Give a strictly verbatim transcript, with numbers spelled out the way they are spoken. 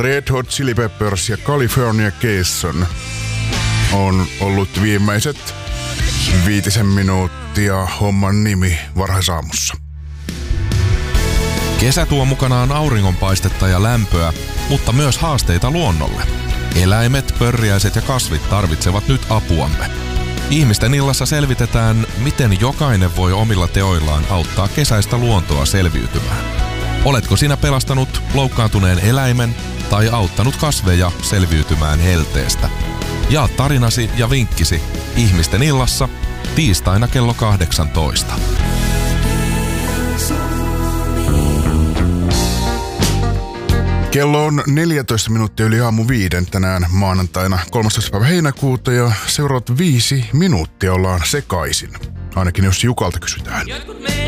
Red Hot Chili Peppers ja California Cation on ollut viimeiset viitisen minuuttia homman nimi varhaisaamussa. Kesä tuo mukanaan auringonpaistetta ja lämpöä, mutta myös haasteita luonnolle. Eläimet, pörriäiset ja kasvit tarvitsevat nyt apuamme. Ihmisten illassa selvitetään, miten jokainen voi omilla teoillaan auttaa kesäistä luontoa selviytymään. Oletko sinä pelastanut loukkaantuneen eläimen tai auttanut kasveja selviytymään helteestä? Jaa tarinasi ja vinkkisi Ihmisten illassa tiistaina kello kahdeksantoista. Kello on neljätoista minuuttia yli aamu viiden tänään maanantaina kolmastoista päivä heinäkuuta ja seuraavat viisi minuuttia ollaan sekaisin. Ainakin jos Jukalta kysytään.